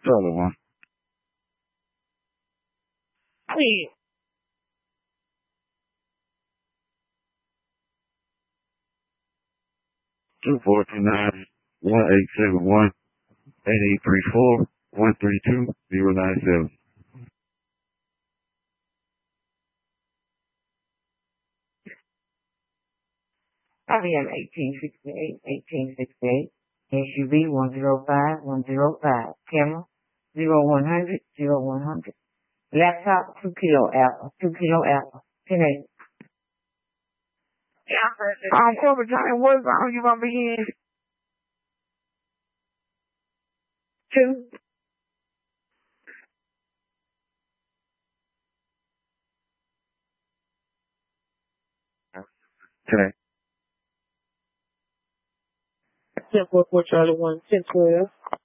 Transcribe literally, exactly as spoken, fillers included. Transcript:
Other one. Hey. Two four two nine one eight seven one eight eight three four one three two zero nine seven. I am eighteen sixty-eight, eighteen sixty-eight. S U V one zero five, one zero five. Camera zero one hundred, zero one hundred. Laptop two kilo Apple, two kilo Apple. ten eight. Yeah, I'm corporate time. What about you gonna be in? Two. Today. ten four four Charlie one, ten twelve.